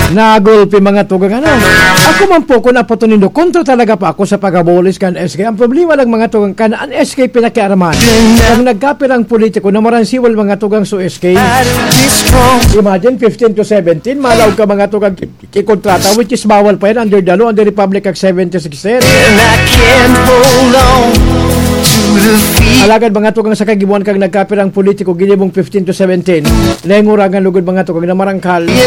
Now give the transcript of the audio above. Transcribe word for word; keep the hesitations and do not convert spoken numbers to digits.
nagulpi mga tugang ano. Ako man po kung napatunindo, kontra talaga pa ako sa pag-abolis kan S K. Ang problema lang mga tugang kan, ang S K pinakiaraman. Ang nagkapirang politiko na maransiwal mga tugang so S K. Imagine, fifteen to seventeen, malaw ka mga tugang kikontrata, which is bawal pa yan under the law, under Republic Act seventy-six. Alagad mga tugang sa kagibuan kang nagkapirang politiko, ginibong fifteen to seventeen, lengurangan lugod mga tugang na marangkal.